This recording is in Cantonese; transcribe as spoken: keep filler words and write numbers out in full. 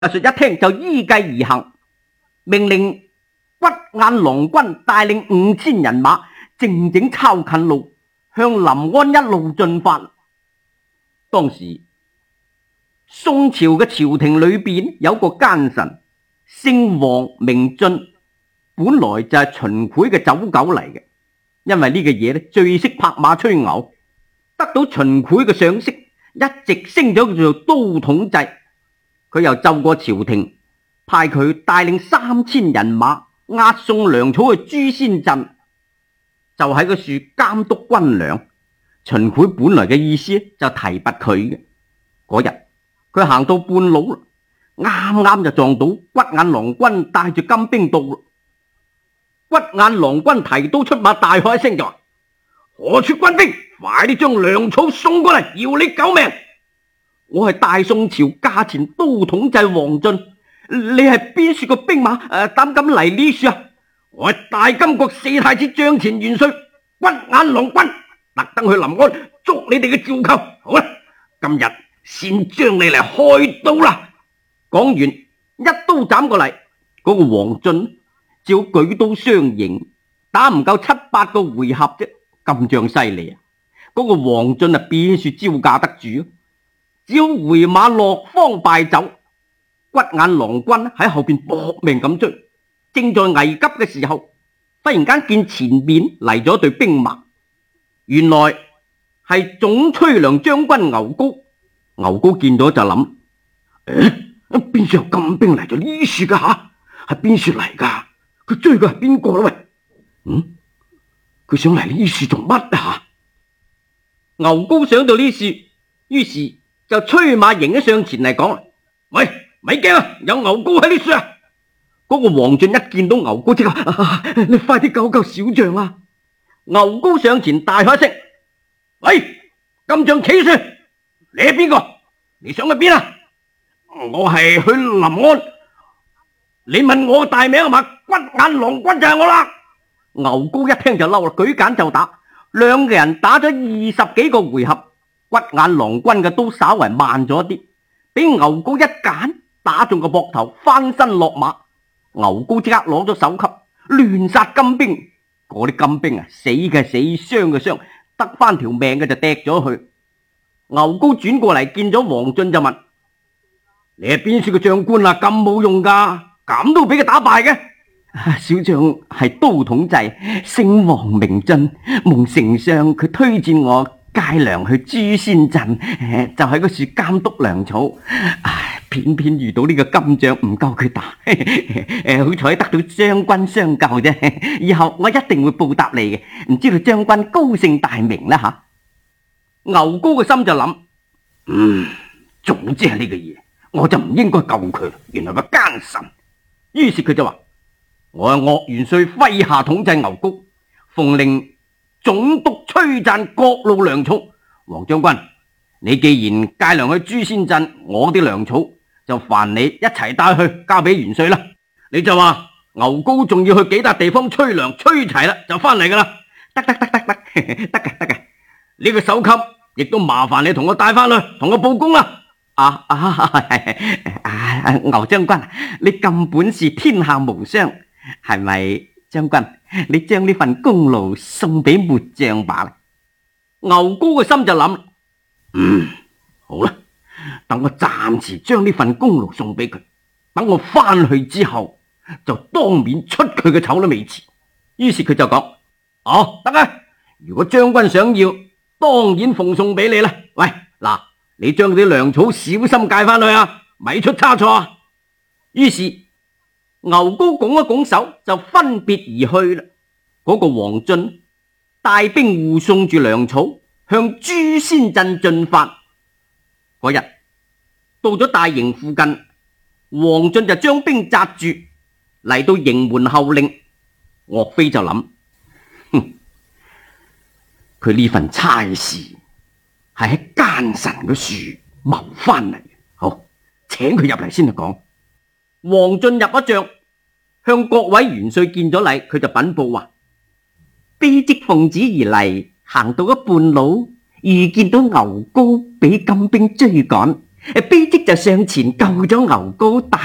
術一聽就依計而行，命令骨眼郎君帶領五千人馬靜靜抄近路，向臨安一路進發。當時宋朝嘅朝廷裏邊有個奸臣，姓王名進，本來就係秦檜嘅走狗嚟嘅。因為呢個嘢咧最識拍馬吹牛，得到秦檜嘅賞識，一直升咗叫做都統制。佢又奏過朝廷，派佢帶領三千人馬押送糧草去朱仙鎮，就喺個樹監督軍糧。秦檜本來嘅意思就提拔佢嘅。嗰日佢行到半路啦，啱啱就撞到骨眼郎君帶住金兵到啦。骨眼郎君提刀出馬，大喝一聲就話：何處軍兵？快啲將糧草送過嚟，要你救命！我係大宋朝駕前都統制王進，你係邊處個兵馬？誒，膽敢嚟呢處啊？我係大金國四太子帳前元帥骨眼郎君，特登去臨安捉你哋嘅趙寇。好啦，今日先將你嚟開刀啦！講完一刀斬過嚟，嗰、那個王進照舉刀相迎，打唔夠七八個回合啫，咁仗犀利啊！嗰、那個王進啊，邊處招架得住？只好回馬落荒敗走。骨眼郎君喺後邊搏命咁追，正在危急嘅時候，忽然間見前面嚟咗隊兵馬，原來係總催糧將軍牛高。牛高見到就諗：誒，邊處有禁兵嚟咗呢處噶吓？係邊處嚟噶？佢追嘅係邊個啦？喂，嗯，佢想嚟呢處做乜啊？牛高想到呢處，於是就催馬迎咗上前嚟講：喂，咪驚啊！有牛高喺呢處啊！嗰、那個王進一見到牛高即刻、啊，你快啲救救小將啊！牛高上前大喝一聲：喂，金將企住！你係邊個？你想去邊啊？我係去臨安。你問我大名啊嘛？骨眼郎君就係我啦！牛高一聽就嬲啦，舉鐧就打。兩個人打咗二十幾個回合，骨眼郎君嘅刀稍為慢咗啲，俾牛高一鐧打中個膊頭，翻身落馬。牛高即刻攞咗首級，亂殺金兵。嗰啲金兵啊，死嘅死，傷嘅傷，得翻條命嘅就掟咗去。牛高轉過嚟見咗王進就問：你係邊處嘅將官啊？咁冇用噶，咁都俾佢打敗嘅？小將係都統制，姓王名進，蒙丞相佢推薦我介糧去朱仙鎮，就喺嗰處監督糧草。唉，偏偏遇到呢個金將唔夠佢打，誒，好彩得到將軍相救啫。以後我一定會報答你嘅，唔知道將軍高姓大名啦吓？牛高嘅心就諗：嗯，總之係呢個嘢，我就唔應該救佢。原來個奸臣。於是佢就話：我係岳元帥麾下統制牛高，奉令總督催贊各路糧草。王將軍，你既然介糧去朱仙鎮，我啲糧草就煩你一齊帶去，交俾元帥啦。你就話牛高仲要去幾笪地方催糧，催齊啦就翻嚟噶啦。得得得得得，得嘅得嘅。呢個首級亦都麻煩你同我帶翻去，同我報功啦。啊啊，啊牛將軍，你咁本事，天下無雙，係咪將軍？你將呢份功勞送俾末將吧啦。牛高嘅心就諗：嗯，好啦，等我暫時將呢份功勞送俾佢，等我翻去之後就當面出佢嘅醜都未遲。於是佢就講：哦，得啊，如果將軍想要，當然奉送俾你啦。喂，嗱，你將啲糧草小心介翻去啊，咪出差錯啊。於是牛高拱一拱手就分別而去啦。嗰、那個王進帶兵護送住糧草向朱仙鎮進發。嗰日到咗大營附近，王進就將兵紮住，嚟到營門候令。岳飛就諗：哼，佢呢份差事係喺奸臣嘅樹謀翻嚟。好，請佢入嚟先嚟講。王進入咗帳，向各位元帥見咗禮，佢就稟報話：卑職奉旨而嚟，行到一半路，遇見到牛高俾金兵追趕， 誒，卑職就上前救咗牛皋，